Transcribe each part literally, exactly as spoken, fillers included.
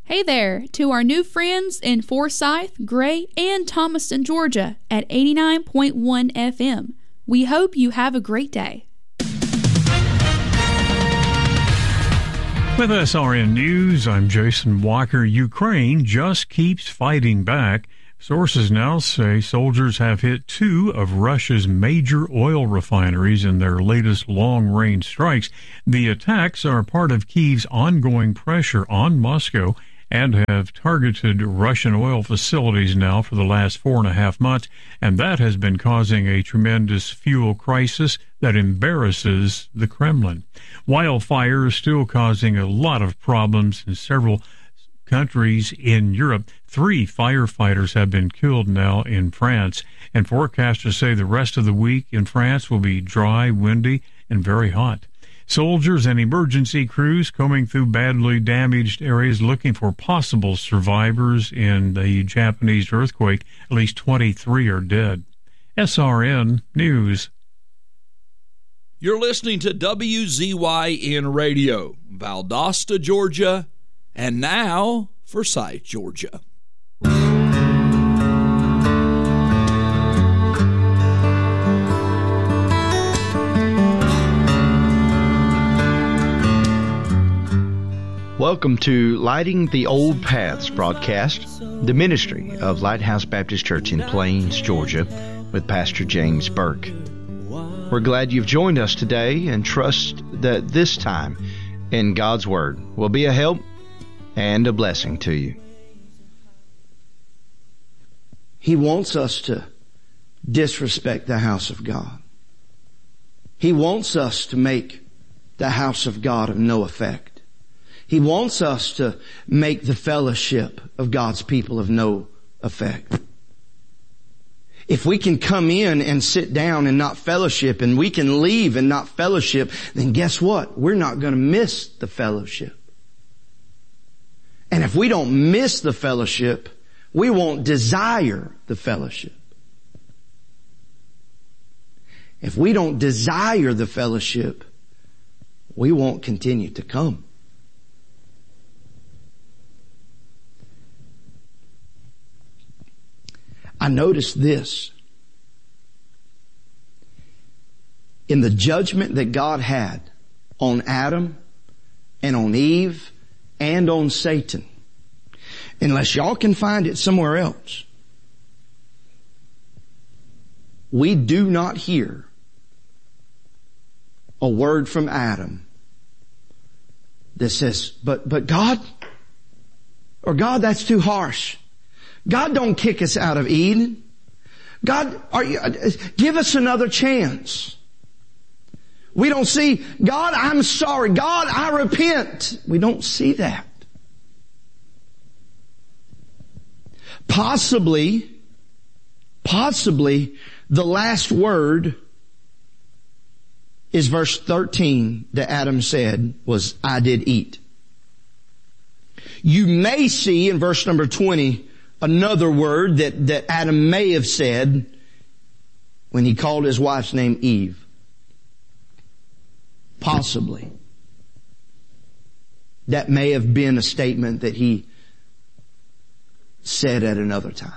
Hey there to our new friends in Forsyth, Gray, and Thomaston, Georgia at eighty-nine point one F M. We hope you have a great day. With S R N News, I'm Jason Walker. Ukraine just keeps fighting back. Sources now say soldiers have hit two of Russia's major oil refineries in their latest long-range strikes. The attacks are part of Kyiv's ongoing pressure on Moscow and have targeted Russian oil facilities now for the last four and a half months, and that has been causing a tremendous fuel crisis that embarrasses the Kremlin. Wildfire is still causing a lot of problems in several countries in Europe. Three firefighters have been killed now in France, and forecasters say the rest of the week in France will be dry, windy, and very hot. Soldiers and emergency crews combing through badly damaged areas looking for possible survivors in the Japanese earthquake. At least twenty-three are dead. S R N News. You're listening to W Z Y N Radio, Valdosta, Georgia, and now Forsyth, Georgia. Welcome to Lighting the Old Paths broadcast, the ministry of Lighthouse Baptist Church in Plains, Georgia, with Pastor James Burke. We're glad you've joined us today and trust that this time in God's Word will be a help and a blessing to you. He wants us to disrespect the house of God. He wants us to make the house of God of no effect. He wants us to make the fellowship of God's people of no effect. If we can come in and sit down and not fellowship, and we can leave and not fellowship, then guess what? We're not going to miss the fellowship. And if we don't miss the fellowship, we won't desire the fellowship. If we don't desire the fellowship, we won't continue to come. I noticed this. In the judgment that God had on Adam and on Eve and on Satan, unless y'all can find it somewhere else, we do not hear a word from Adam that says, but, but God, or God, that's too harsh. God, don't kick us out of Eden. God, are you, give us another chance. We don't see, God, I'm sorry. God, I repent. We don't see that. Possibly, possibly the last word is verse thirteen that Adam said was, I did eat. You may see in verse number twenty another word that, that Adam may have said when he called his wife's name Eve. Possibly. That may have been a statement that he said at another time.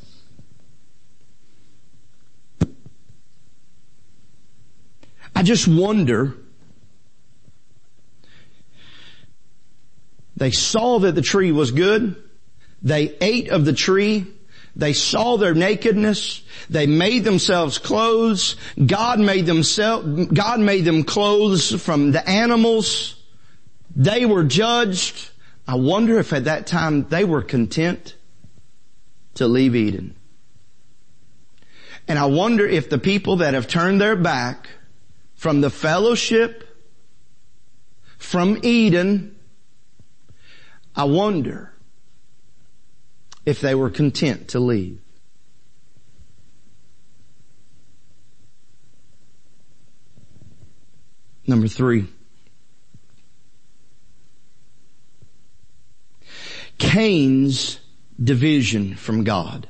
I just wonder, they saw that the tree was good. They ate of the tree. They saw their nakedness. They made themselves clothes. God made themselves, God made them clothes from the animals. They were judged. I wonder if at that time they were content to leave Eden. And I wonder if the people that have turned their back from the fellowship, from Eden, I wonder if they were content to leave. Number three. Cain's division from God.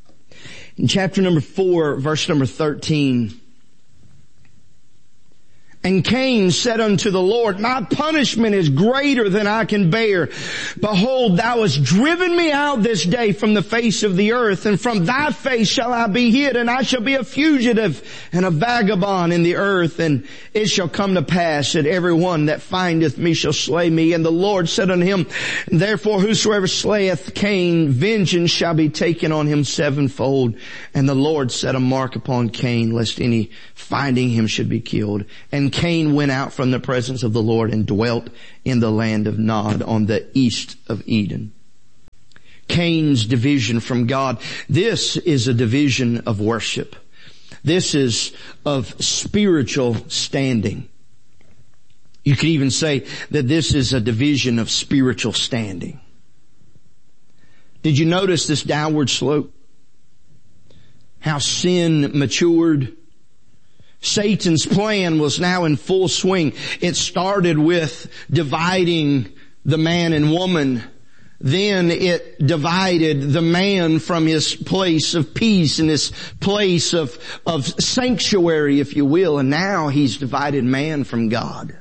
In chapter number four, verse number thirteen, And Cain said unto the Lord, my punishment is greater than I can bear. Behold, thou hast driven me out this day from the face of the earth, and from thy face shall I be hid, and I shall be a fugitive and a vagabond in the earth. And it shall come to pass that every one that findeth me shall slay me. And the Lord said unto him, therefore whosoever slayeth Cain, vengeance shall be taken on him sevenfold. And the Lord set a mark upon Cain, lest any finding him should be killed. And Cain went out from the presence of the Lord and dwelt in the land of Nod on the east of Eden. Cain's division from God. This is a division of worship. This is of spiritual standing. You could even say that this is a division of spiritual standing. Did you notice this downward slope? How sin matured? Satan's plan was now in full swing. It started with dividing the man and woman. Then it divided the man from his place of peace and his place of, of sanctuary, if you will. And now he's divided man from God.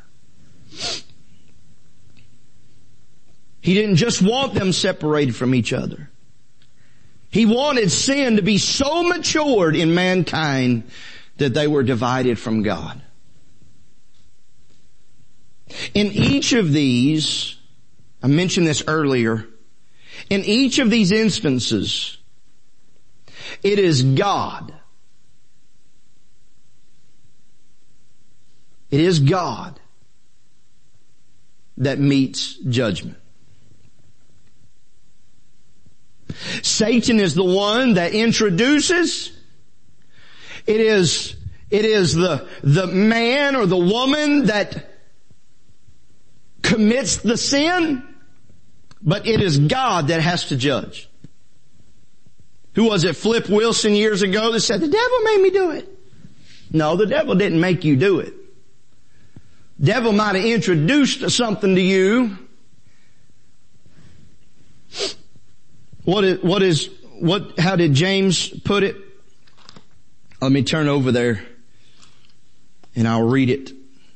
He didn't just want them separated from each other. He wanted sin to be so matured in mankind that they were divided from God. In each of these, I mentioned this earlier, in each of these instances, it is God. It is God that meets judgment. Satan is the one that introduces. It is, it is the, the man or the woman that commits the sin, but it is God that has to judge. Who was it? Flip Wilson years ago that said, the devil made me do it. No, the devil didn't make you do it. Devil might have introduced something to you. What is, what is, what, how did James put it? Let me turn over there and I'll read it.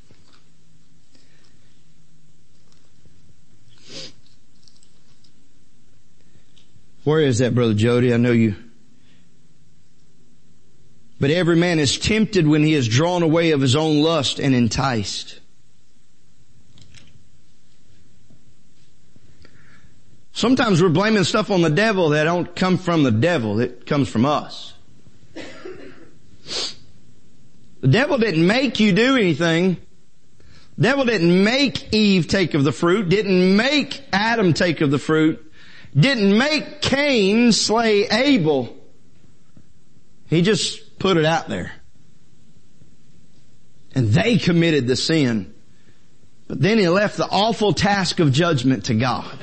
Where is that, Brother Jody? I know you. But every man is tempted when he is drawn away of his own lust and enticed. Sometimes we're blaming stuff on the devil that don't come from the devil. It comes from us. The devil didn't make you do anything. The devil didn't make Eve take of the fruit. Didn't make Adam take of the fruit. Didn't make Cain slay Abel. He just put it out there. And they committed the sin. But then he left the awful task of judgment to God.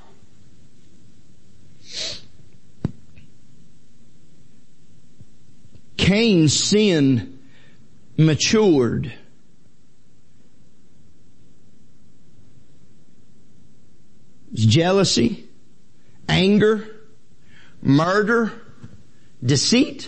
Cain's sin matured. Jealousy, anger, murder, deceit.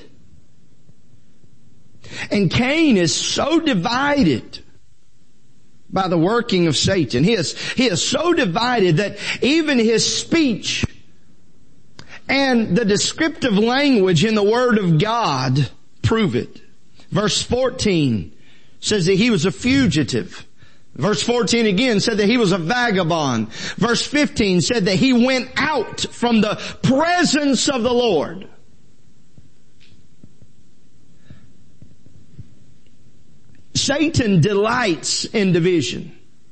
And Cain is so divided by the working of Satan. He is, he is so divided that even his speech and the descriptive language in the Word of God prove it. Verse fourteen says that he was a fugitive. Verse fourteen again said that he was a vagabond. Verse fifteen said that he went out from the presence of the Lord. Satan delights in division.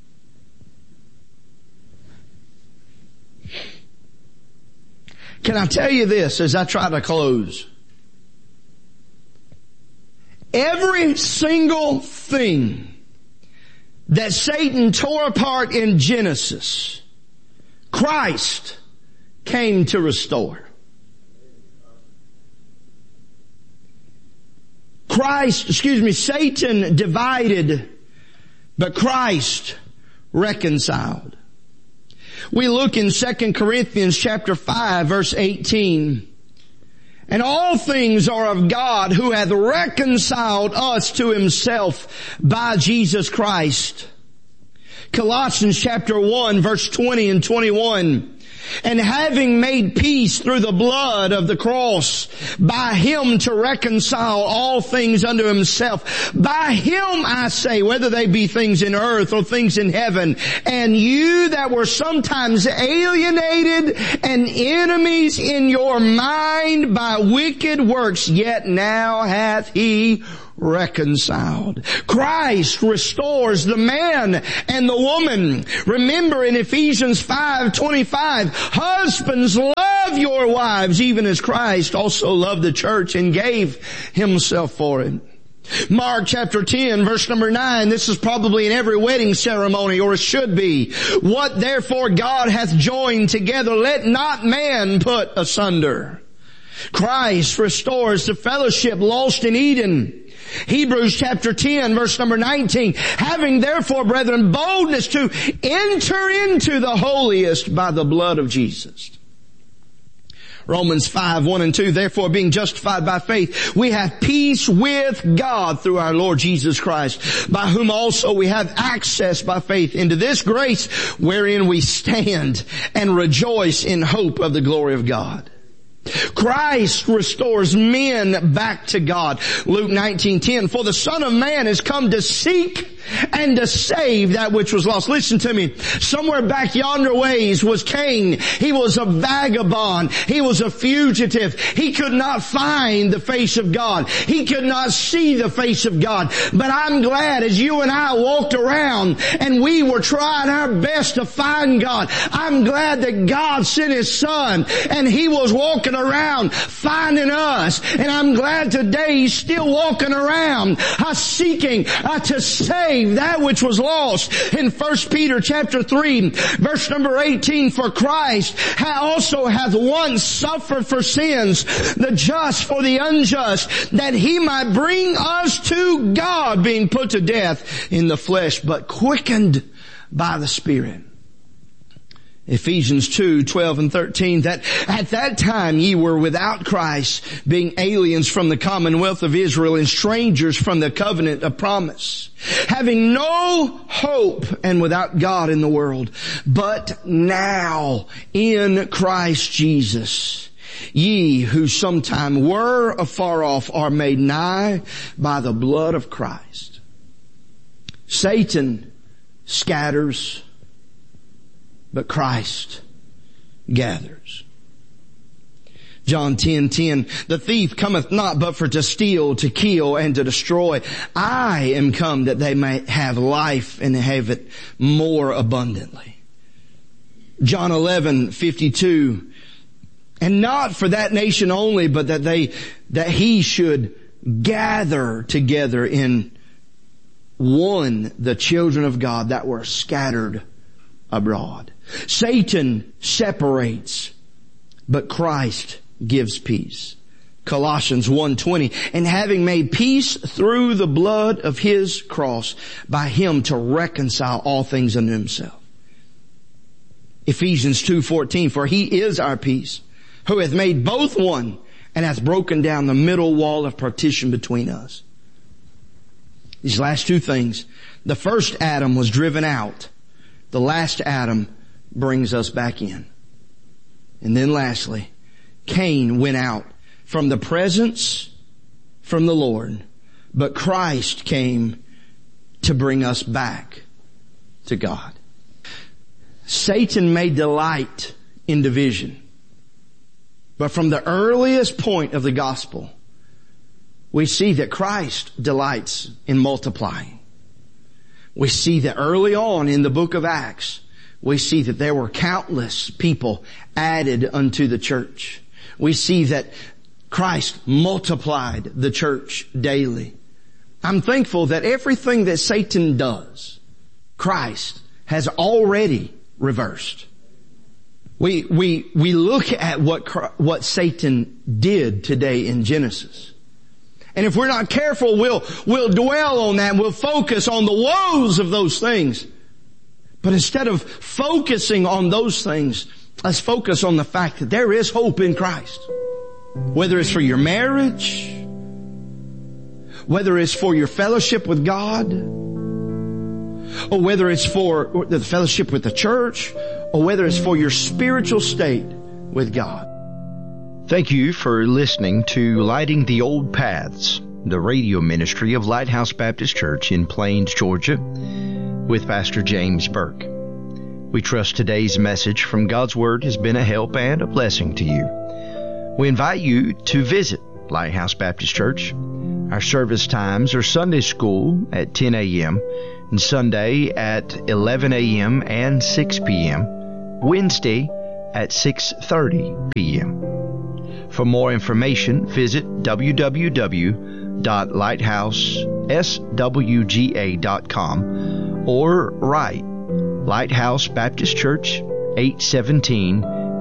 Can I tell you this as I try to close? Every single thing that Satan tore apart in Genesis, Christ came to restore. Christ, excuse me, Satan divided, but Christ reconciled. We look in Second Corinthians chapter five verse eighteen. And all things are of God, who hath reconciled us to himself by Jesus Christ. Colossians chapter one, verse twenty and twenty-one. And having made peace through the blood of the cross, by him to reconcile all things unto himself. By him, I say, whether they be things in earth or things in heaven. And you that were sometimes alienated and enemies in your mind by wicked works, yet now hath he reconciled. Christ restores the man and the woman. Remember in Ephesians five twenty-five, husbands, love your wives even as Christ also loved the church and gave himself for it. Mark chapter ten, verse number nine, this is probably in every wedding ceremony, or it should be. What therefore God hath joined together, let not man put asunder. Christ restores the fellowship lost in Eden. Hebrews chapter ten, verse number nineteen, having therefore, brethren, boldness to enter into the holiest by the blood of Jesus. Romans five, one and two, therefore being justified by faith, we have peace with God through our Lord Jesus Christ, by whom also we have access by faith into this grace wherein we stand and rejoice in hope of the glory of God. Christ restores men back to God. Luke nineteen ten, for the Son of Man is come to seek and to save that which was lost. Listen to me. Somewhere back yonder ways was Cain. He was a vagabond. He was a fugitive. He could not find the face of God. He could not see the face of God. But I'm glad as you and I walked around and we were trying our best to find God, I'm glad that God sent His Son and He was walking around finding us. And I'm glad today He's still walking around uh, seeking uh, to save that which was lost. In First Peter chapter three, verse number eighteen, for Christ also hath once suffered for sins, the just for the unjust, that He might bring us to God, being put to death in the flesh, but quickened by the Spirit. Ephesians two, twelve and thirteen, that at that time ye were without Christ, being aliens from the commonwealth of Israel and strangers from the covenant of promise, having no hope and without God in the world. But now in Christ Jesus, ye who sometime were afar off are made nigh by the blood of Christ. Satan scatters, but Christ gathers. John ten ten, the thief cometh not but for to steal, to kill, and to destroy. I am come that they may have life and have it more abundantly. John eleven fifty-two, and not for that nation only, but that they, that he should gather together in one the children of God that were scattered abroad. Satan separates, but Christ gives peace. Colossians one twenty, and having made peace through the blood of His cross, by Him to reconcile all things unto Himself. Ephesians two fourteen, for He is our peace, who hath made both one, and hath broken down the middle wall of partition between us. These last two things, the first Adam was driven out. The last Adam brings us back in. And then lastly, Cain went out from the presence from the Lord, but Christ came to bring us back to God. Satan may delight in division, but from the earliest point of the gospel, we see that Christ delights in multiplying. We see that early on in the book of Acts, we see that there were countless people added unto the church. We see that Christ multiplied the church daily. I'm thankful that everything that Satan does, Christ has already reversed. We, we, we look at what, what Satan did today in Genesis. And if we're not careful, we'll, we'll dwell on that. We'll focus on the woes of those things. But instead of focusing on those things, let's focus on the fact that there is hope in Christ. Whether it's for your marriage, whether it's for your fellowship with God, or whether it's for the fellowship with the church, or whether it's for your spiritual state with God. Thank you for listening to Lighting the Old Paths, the radio ministry of Lighthouse Baptist Church in Plains, Georgia, with Pastor James Burke. We trust today's message from God's Word has been a help and a blessing to you. We invite you to visit Lighthouse Baptist Church. Our service times are Sunday school at ten a.m., and Sunday at eleven a.m. and six p.m., Wednesday at six thirty p.m. For more information, visit w w w dot lighthouse s w g a dot com or write Lighthouse Baptist Church, eight seventeen